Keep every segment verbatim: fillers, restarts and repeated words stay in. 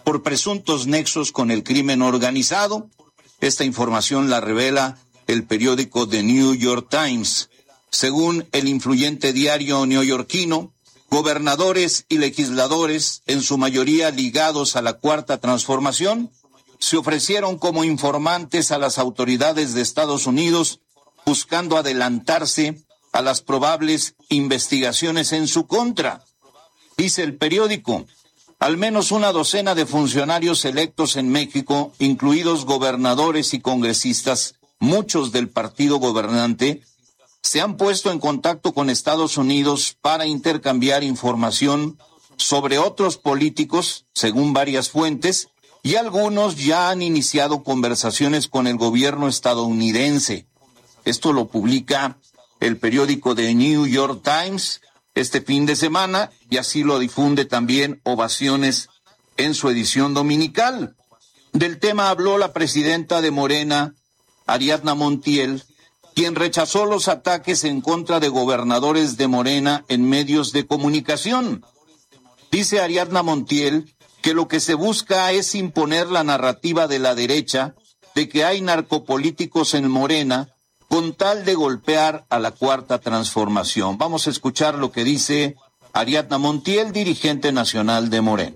por presuntos nexos con el crimen organizado. Esta información la revela el periódico The New York Times. Según el influyente diario neoyorquino, gobernadores y legisladores, en su mayoría ligados a la Cuarta Transformación, se ofrecieron como informantes a las autoridades de Estados Unidos buscando adelantarse a las probables investigaciones en su contra. Dice el periódico, al menos una docena de funcionarios electos en México, incluidos gobernadores y congresistas, muchos del partido gobernante, se han puesto en contacto con Estados Unidos para intercambiar información sobre otros políticos, según varias fuentes, y algunos ya han iniciado conversaciones con el gobierno estadounidense. Esto lo publica el periódico The New York Times este fin de semana, y así lo difunde también Ovaciones en su edición dominical. Del tema habló la presidenta de Morena, Ariadna Montiel, quien rechazó los ataques en contra de gobernadores de Morena en medios de comunicación. Dice Ariadna Montiel que lo que se busca es imponer la narrativa de la derecha de que hay narcopolíticos en Morena con tal de golpear a la Cuarta Transformación. Vamos a escuchar lo que dice Ariadna Montiel, dirigente nacional de Morena.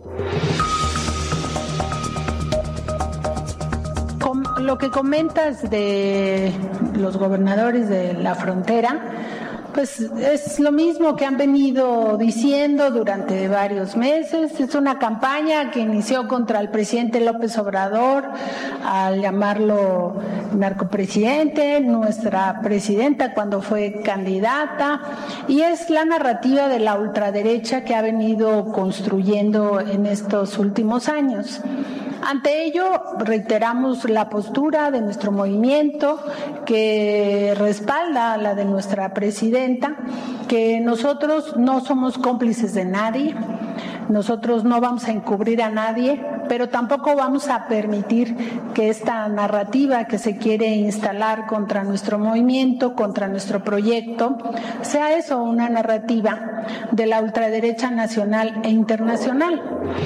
Lo que comentas de los gobernadores de la frontera, pues es lo mismo que han venido diciendo durante varios meses. Es una campaña que inició contra el presidente López Obrador al llamarlo narcopresidente, nuestra presidenta cuando fue candidata, y es la narrativa de la ultraderecha que ha venido construyendo en estos últimos años. Ante ello, reiteramos la postura de nuestro movimiento, que respalda a la de nuestra presidenta, que nosotros no somos cómplices de nadie, nosotros no vamos a encubrir a nadie, pero tampoco vamos a permitir que esta narrativa que se quiere instalar contra nuestro movimiento, contra nuestro proyecto, sea eso, una narrativa de la ultraderecha nacional e internacional.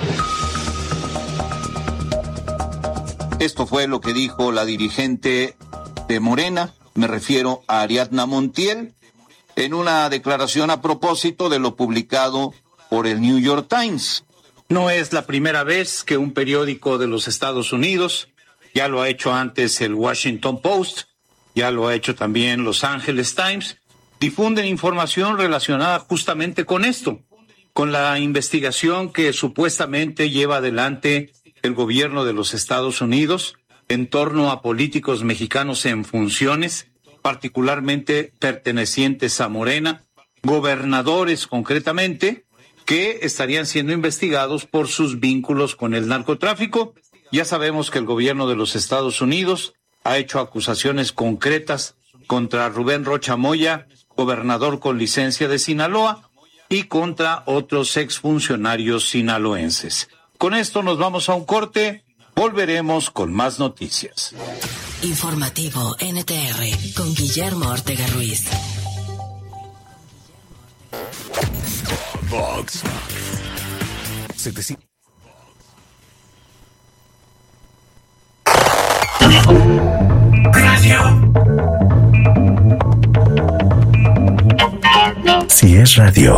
Esto fue lo que dijo la dirigente de Morena, me refiero a Ariadna Montiel, en una declaración a propósito de lo publicado por el New York Times. No es la primera vez que un periódico de los Estados Unidos, ya lo ha hecho antes el Washington Post, ya lo ha hecho también Los Angeles Times, difunden información relacionada justamente con esto, con la investigación que supuestamente lleva adelante el gobierno de los Estados Unidos en torno a políticos mexicanos en funciones, particularmente pertenecientes a Morena, gobernadores concretamente, que estarían siendo investigados por sus vínculos con el narcotráfico. Ya sabemos que el gobierno de los Estados Unidos ha hecho acusaciones concretas contra Rubén Rocha Moya, gobernador con licencia de Sinaloa, y contra otros exfuncionarios sinaloenses. Con esto nos vamos a un corte, volveremos con más noticias. Informativo N T R con Guillermo Ortega Ruiz. Vox. setecientos. Radio. Si es radio,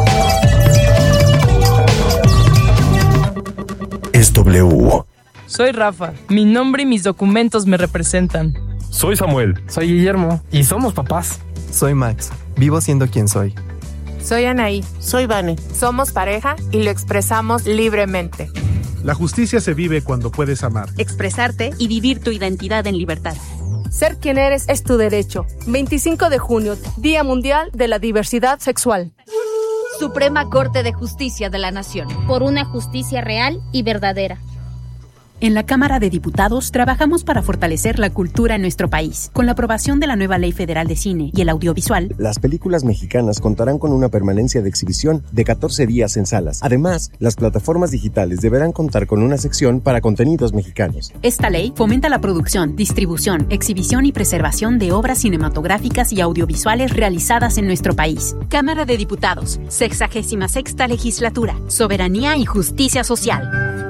es W. Soy Rafa. Mi nombre y mis documentos me representan. Soy Samuel. Soy Guillermo. Y somos papás. Soy Max. Vivo siendo quien soy. Soy Anaí. Soy Vane. Somos pareja y lo expresamos libremente. La justicia se vive cuando puedes amar, expresarte y vivir tu identidad en libertad. Ser quien eres es tu derecho. veinticinco de junio, Día Mundial de la Diversidad Sexual. Suprema Corte de Justicia de la Nación. Por una justicia real y verdadera. En la Cámara de Diputados trabajamos para fortalecer la cultura en nuestro país. Con la aprobación de la nueva Ley Federal de Cine y el Audiovisual, las películas mexicanas contarán con una permanencia de exhibición de catorce días en salas. Además, las plataformas digitales deberán contar con una sección para contenidos mexicanos. Esta ley fomenta la producción, distribución, exhibición y preservación de obras cinematográficas y audiovisuales realizadas en nuestro país. Cámara de Diputados, sexagésima sexta legislatura, soberanía y justicia social.